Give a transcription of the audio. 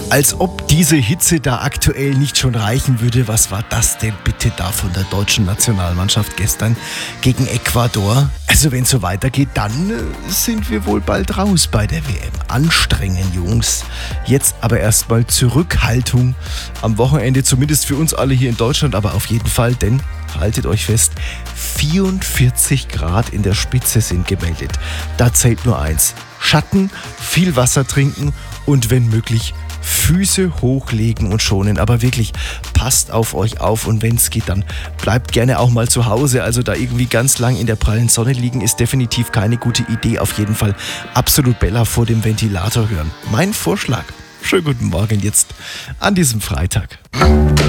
Als ob diese Hitze da aktuell nicht schon reichen würde. Was war das denn bitte da von der deutschen Nationalmannschaft gestern gegen Ecuador? Also wenn es so weitergeht, dann sind wir wohl bald raus bei der WM. Anstrengend, Jungs. Jetzt aber erstmal Zurückhaltung am Wochenende, zumindest für uns alle hier in Deutschland, aber auf jeden Fall, denn haltet euch fest, 44 Grad in der Spitze sind gemeldet. Da zählt nur eins: Schatten, viel Wasser trinken und wenn möglich Füße hochlegen und schonen. Aber wirklich, passt auf euch auf und wenn es geht, dann bleibt gerne auch mal zu Hause. Also da irgendwie ganz lang in der prallen Sonne liegen ist definitiv keine gute Idee. Auf jeden Fall absolut Bella vor dem Ventilator hören. Mein Vorschlag. Schönen guten Morgen jetzt an diesem Freitag.